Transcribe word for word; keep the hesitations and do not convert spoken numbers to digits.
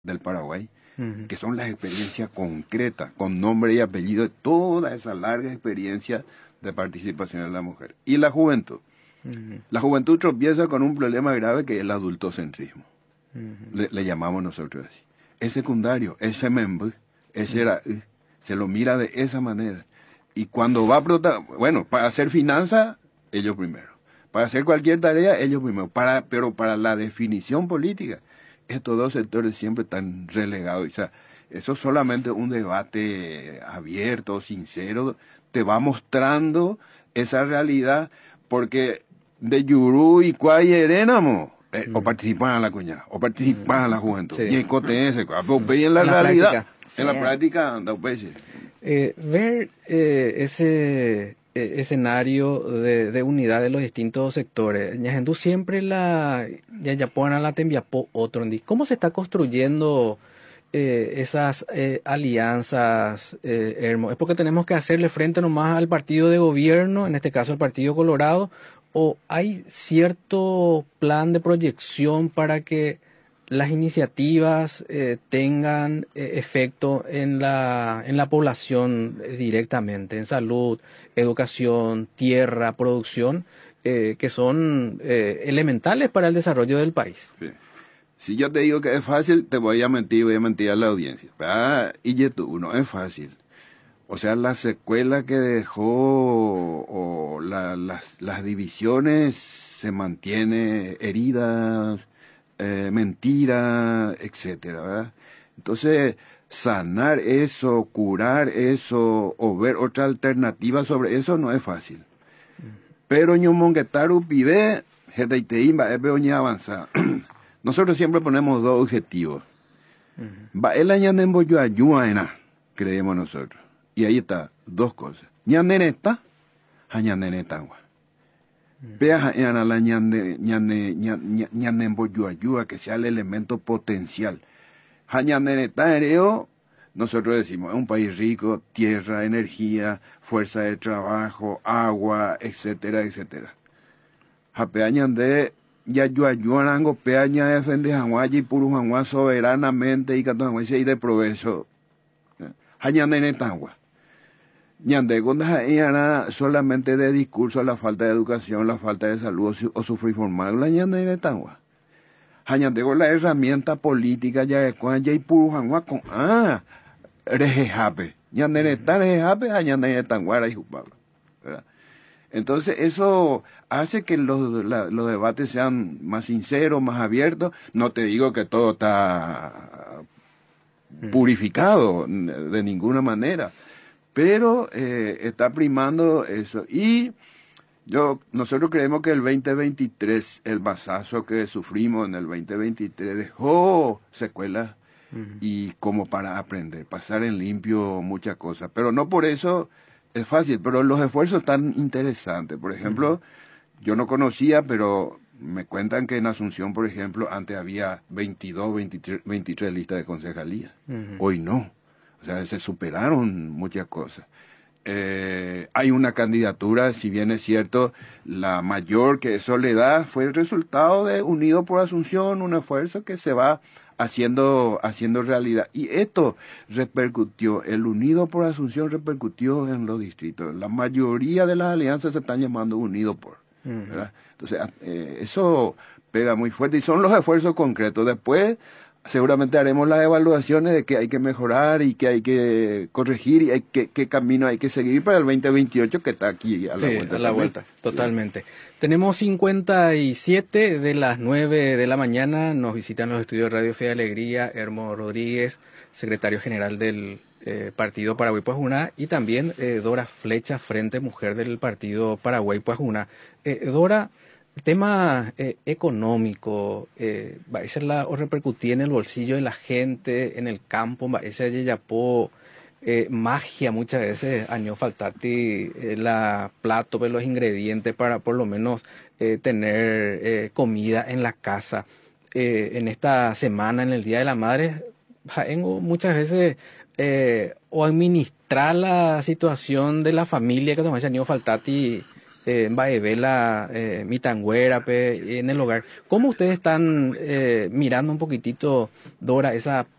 del Paraguay, Ujú. que son las experiencias concretas, con nombre y apellido, de toda esa larga experiencia de participación de la mujer. Y la juventud. Ujú. La juventud tropieza con un problema grave que es el adultocentrismo. Ujú. Le, le llamamos nosotros así. Es secundario, ese membre, ese era, se lo mira de esa manera. Y cuando va a prota- bueno, para hacer finanzas, ellos primero. Para hacer cualquier tarea, ellos primero. Para, pero para la definición política, estos dos sectores siempre están relegados. O sea, eso es solamente un debate abierto, sincero, te va mostrando esa realidad, porque de Yurú y Cuay Erénamo, eh, o Ujú. participan a la cuñada, o participan a la juventud. Sí. Y en Cote ese, en la En la realidad, práctica. en la Sí. práctica, anda, pues, sí. Eh, ver eh, ese eh, escenario de, de unidad de los distintos sectores. Ñajendú siempre la ya ya ponen la tembiapó otro. ndi. ¿Cómo se está construyendo eh, esas eh, alianzas, eh, Hermo? ¿Es porque tenemos que hacerle frente nomás al partido de gobierno, en este caso el Partido Colorado, o hay cierto plan de proyección para que las iniciativas eh, tengan eh, efecto en la, en la población eh, directamente, en salud, educación, tierra, producción, eh, que son eh, elementales para el desarrollo del país? Sí. Si yo te digo que es fácil, te voy a mentir, voy a mentir a la audiencia. Ah, y ya tú, no es fácil. O sea, la secuela que dejó o la- las, las divisiones se mantiene, heridas, eh, mentira, etcétera, ¿verdad? Entonces, sanar eso, curar eso o ver otra alternativa sobre eso no es fácil. Pero ñomonguetaru pide, jetaiteimba, es peoña avanzada. Nosotros siempre ponemos dos objetivos. Va el añanembo yo ayuda, creemos nosotros. Y ahí está, dos cosas. Ñaneneta, jañanenetagua. Pea ñana la ñane, ñane, ñane, ñanembo yo ayuda, que sea el elemento potencial. Jañaneneta ereo, nosotros decimos, es un país rico, tierra, energía, fuerza de trabajo, agua, etcétera, etcétera. Japeañan de ya yo ayuarango peaña defende Hanguay y puro Hanguay soberanamente y canto Hanguay y de provecho. Hañanenetagua. Ñande gonda era solamente de discurso la falta de educación, la falta de salud o sufrir formal la ñanenetagua. Hañande la herramienta política ya de cuan ya y puro Hanguay con ah rejejape. Ñaneneta rejejape hañanenetagua y jupaba. ¿Verdad? Entonces eso hace que los, la, los debates sean más sinceros, más abiertos. No te digo que todo está purificado de ninguna manera, pero eh, está primando eso. Y yo nosotros creemos que el veinte veintitrés, el basazo que sufrimos en el veinte veintitrés dejó secuelas uh-huh. y como para aprender, pasar en limpio muchas cosas. Pero no por eso es fácil, pero los esfuerzos están interesantes. Por ejemplo, uh-huh. yo no conocía, pero me cuentan que en Asunción, por ejemplo, antes había veintidós, veintitrés, veintitrés listas de concejalía. Uh-huh. Hoy no. O sea, se superaron muchas cosas. Eh, hay una candidatura, si bien es cierto, la mayor que es Soledad, fue el resultado de Unido por Asunción, un esfuerzo que se va haciendo haciendo realidad. Y esto repercutió, el Unido por Asunción repercutió en los distritos. La mayoría de las alianzas se están llamando Unido por. ¿Verdad? Entonces, eh, eso pega muy fuerte y son los esfuerzos concretos. Después, seguramente haremos las evaluaciones de qué hay que mejorar y qué hay que corregir y hay que, qué camino hay que seguir para el veinte veintiocho que está aquí a la sí, vuelta. a la vuelta, totalmente. Sí. Tenemos cincuenta y siete de las nueve de la mañana, nos visitan los estudios de Radio Fe y Alegría, Hermo Rodríguez, secretario general del eh, Partido Paraguay Puajuna, y también eh, Dora Flecha, Frente Mujer del Partido Paraguay Puajuna. Eh, Dora, el tema eh, económico, eh, va a ser la o repercutir en el bolsillo de la gente, en el campo, va a ser yapó eh, magia muchas veces, año faltati eh, la plato, pues, los ingredientes para por lo menos eh, tener eh, comida en la casa. Eh, en esta semana, en el Día de la Madre, vengo muchas veces eh, o administrar la situación de la familia que tomás año faltati eh, en Baevela, eh, Mitangüera, en el hogar. ¿Cómo ustedes están eh, mirando un poquitito, Dora, esa